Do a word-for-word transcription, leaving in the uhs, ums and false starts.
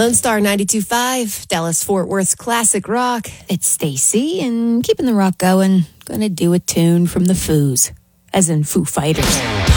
Lone Star ninety-two point five, Dallas-Fort Worth's classic rock. It's Stacy, and keeping the rock going, gonna do a tune from the Foos, as in Foo Fighters.